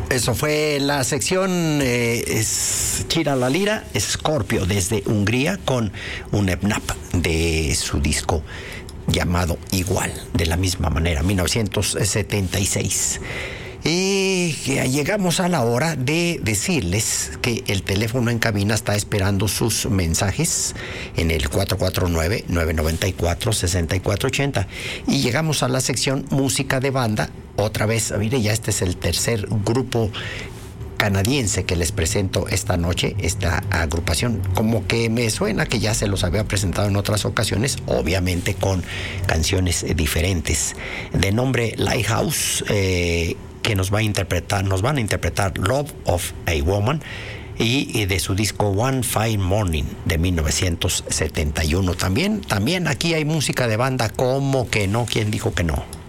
Eso fue la sección Chira la Lira, Scorpio desde Hungría con un EPNAP de su disco llamado igual, de la misma manera, 1976. Y llegamos a la hora de decirles que el teléfono en cabina está esperando sus mensajes en el 449-994-6480. Y llegamos a la sección Música de Banda. Otra vez, mire, ya este es el tercer grupo canadiense que les presento esta noche, esta agrupación. Como que me suena que ya se los había presentado en otras ocasiones, obviamente con canciones diferentes. De nombre Lighthouse, que nos van a interpretar Love of a Woman, y de su disco One Fine Morning de 1971. También aquí hay música de banda, como que no, ¿quién dijo que no?